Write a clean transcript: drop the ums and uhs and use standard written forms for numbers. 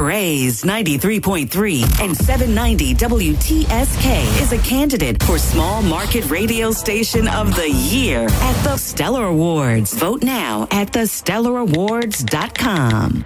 Praise 93.3 and 790 WTSK is a candidate for Small Market Radio Station of the Year at the Stellar Awards. Vote now at thestellarawards.com.